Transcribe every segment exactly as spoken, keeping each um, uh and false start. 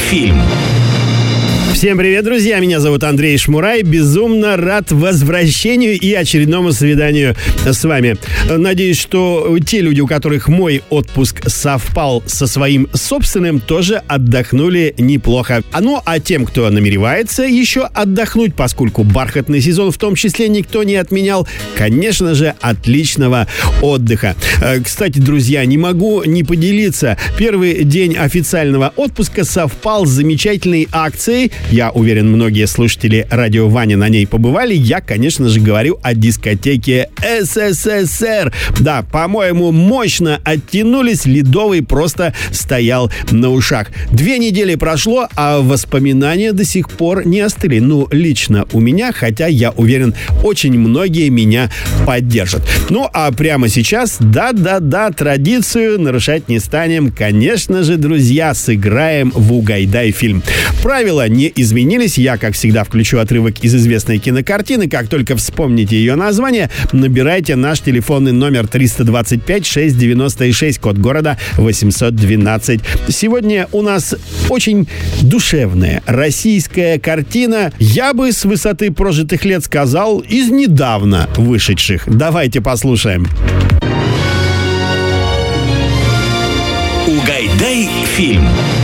фильм. Всем привет, друзья! Меня зовут Андрей Шмурай. Безумно рад возвращению и очередному свиданию с вами. Надеюсь, что те люди, у которых мой отпуск совпал со своим собственным, тоже отдохнули неплохо. А ну, а тем, кто намеревается еще отдохнуть, поскольку бархатный сезон в том числе никто не отменял, конечно же, отличного отдыха. Кстати, друзья, не могу не поделиться. Первый день официального отпуска совпал с замечательной акцией. Я уверен, многие слушатели радио Ваня на ней побывали. Я, конечно же, говорю о дискотеке эс эс эс эр. Да, по-моему, мощно оттянулись. Ледовый просто стоял на ушах. Две недели прошло, а воспоминания до сих пор не остыли. Ну, лично у меня, хотя я уверен, очень многие меня поддержат. Ну, а прямо сейчас, да-да-да, традицию нарушать не станем. Конечно же, друзья, сыграем в «Угайдай фильм». Правила не изменились. Я, как всегда, включу отрывок из известной кинокартины. Как только вспомните ее название, набирайте наш телефонный номер триста двадцать пять шестьсот девяносто шесть, код города восемьсот двенадцать. Сегодня у нас очень душевная российская картина. Я бы с высоты прожитых лет сказал, из недавно вышедших. Давайте послушаем. «Угайдай фильм».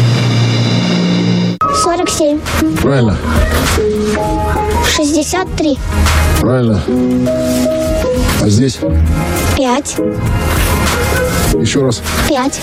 сорок семь. Правильно. шестьдесят три. Правильно. А здесь? пять. Еще раз. пять.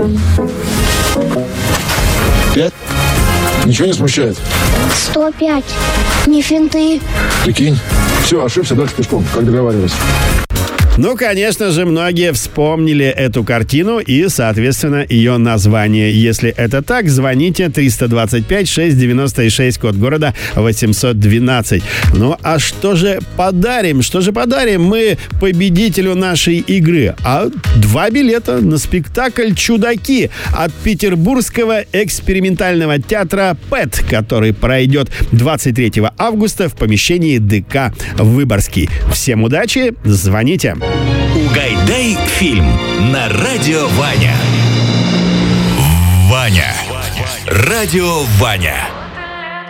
Пять? Ничего не смущает? сто пять. Не финты. Прикинь. Все, ошибся, дальше пешком, как договаривались. Ну, конечно же, многие вспомнили эту картину и, соответственно, ее название. Если это так, звоните триста двадцать пять шестьсот девяносто шесть, код города восемьсот двенадцать. Ну, а что же подарим? Что же подарим мы победителю нашей игры? А два билета на спектакль «Чудаки» от Петербургского экспериментального театра «Пэт», который пройдет двадцать третьего августа в помещении ДК «Выборгский». Всем удачи, звоните. «Угайдай фильм» на радио Ваня. Ваня. Радио Ваня.